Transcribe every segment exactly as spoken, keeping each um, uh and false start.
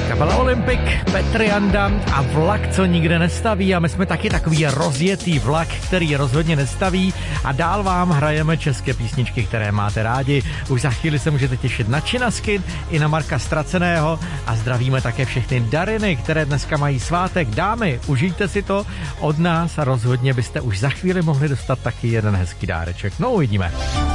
Kapela Olympik, Petr Janda a vlak, co nikde nestaví. A my jsme taky takový rozjetý vlak, který rozhodně nestaví. A dál vám hrajeme české písničky, které máte rádi. Už za chvíli se můžete těšit na Činasky i na Marka Ztraceného. A zdravíme také všechny Dariny, které dneska mají svátek. Dámy, užijte si to od nás a rozhodně byste už za chvíli mohli dostat taky jeden hezký dáreček. No, uvidíme.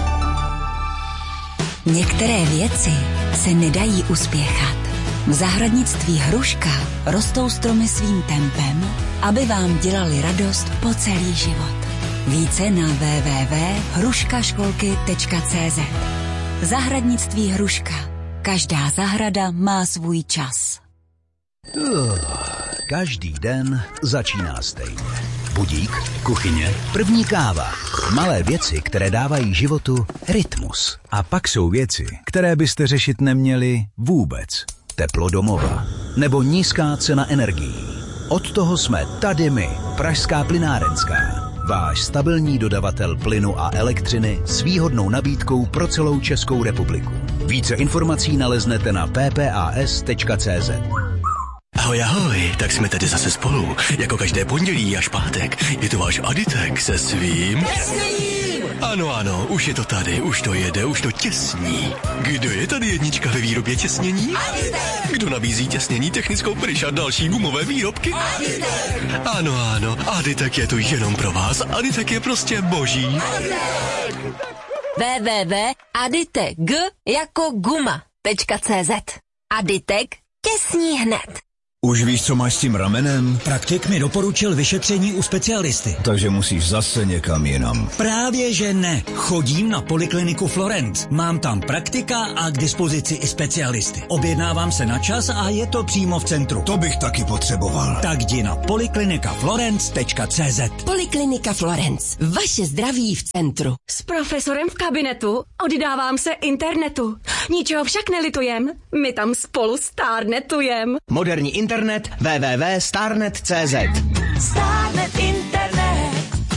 Některé věci se nedají uspěchat. V zahradnictví Hruška rostou stromy svým tempem, aby vám dělali radost po celý život. Více na w w w tečka hruškaškolky tečka c z. Zahradnictví Hruška. Každá zahrada má svůj čas. Uh, každý den začíná stejně. Budík, kuchyně, první káva. Malé věci, které dávají životu rytmus. A pak jsou věci, které byste řešit neměli vůbec. Teplo domova nebo nízká cena energií. Od toho jsme tady my, Pražská plynárenská. Váš stabilní dodavatel plynu a elektřiny s výhodnou nabídkou pro celou Českou republiku. Více informací naleznete na p p a s tečka c z. Ahoj, ahoj, tak jsme tady zase spolu. Jako každé pondělí až pátek je to váš Aditek se svým... Těsněním! Ano, ano, už je to tady, už to jede, už to těsní. Kdo je tady jednička ve výrobě těsnění? Aditek! Kdo nabízí těsnění, technickou pryč a další gumové výrobky? Aditek! Ano, ano, Aditek je tu jenom pro vás. Aditek je prostě boží. w w w tečka aditek jako guma tečka c z. Aditek těsní hned. Už víš, co máš s tím ramenem? Praktik mi doporučil vyšetření u specialisty. Takže musíš zase někam jinam. Právě že ne. Chodím na polikliniku Florence. Mám tam praktika a k dispozici i specialisty. Objednávám se na čas a je to přímo v centru. To bych taky potřeboval. Tak jdi na poliklinika florence tečka c z. Poliklinika Florence. Vaše zdraví v centru. S profesorem v kabinetu oddávám se internetu. Ničeho však nelitujem. My tam spolu stárnetujem. Moderní internet w w w tečka starnet tečka c z. Starnet internet.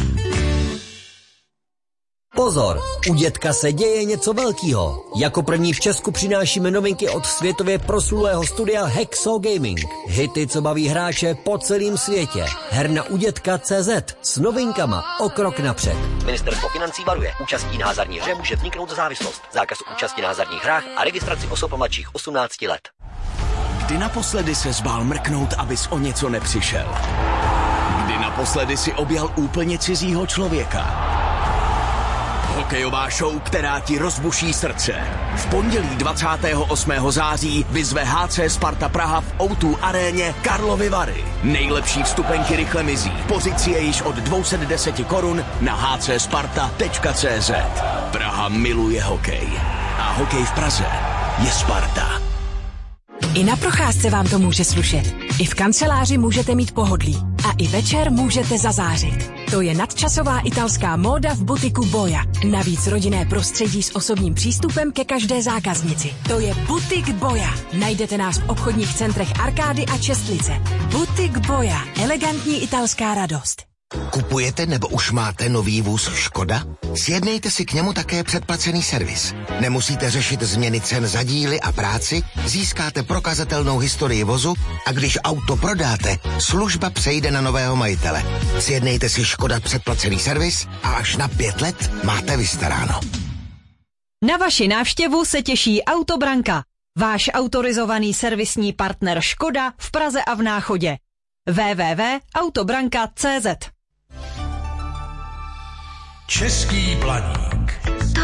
Pozor, u dětka se děje něco velkýho. Jako první v Česku přinášíme novinky od světově proslulého studia Hexo Gaming. Hity, co baví hráče po celém světě. Herna u dětka tečka c z s novinkama o krok napřed. Ministerstvo financí varuje. Účastí na hazardní hře může vzniknout závislost. Zákaz účasti na hazardních hrách a registraci osob mladších osmnácti let. Kdy naposledy se zbál mrknout, abys o něco nepřišel? Kdy naposledy si objal úplně cizího člověka? Hokejová show, která ti rozbuší srdce. V pondělí dvacátého osmého září vyzve H C Sparta Praha v O dva aréně Karlovy Vary. Nejlepší vstupenky rychle mizí. Pořiď si je již od dvě stě deset korun na h c sparta tečka c z. Praha miluje hokej. A hokej v Praze je Sparta. I na procházce vám to může slušet. I v kanceláři můžete mít pohodlí. A i večer můžete zazářit. To je nadčasová italská móda v butiku Boja. Navíc rodinné prostředí s osobním přístupem ke každé zákaznici. To je Butik Boja. Najdete nás v obchodních centrech Arkády a Čestlice. Butik Boja. Elegantní italská radost. Kupujete nebo už máte nový vůz Škoda? Sjednejte si k němu také předplacený servis. Nemusíte řešit změny cen za díly a práci, získáte prokazatelnou historii vozu a když auto prodáte, služba přejde na nového majitele. Sjednejte si Škoda předplacený servis a až na pět let máte vystaráno. Na vaši návštěvu se těší Autobranka, váš autorizovaný servisní partner Škoda v Praze a v Náchodě. w w w tečka autobranka tečka c z. Český Blaník.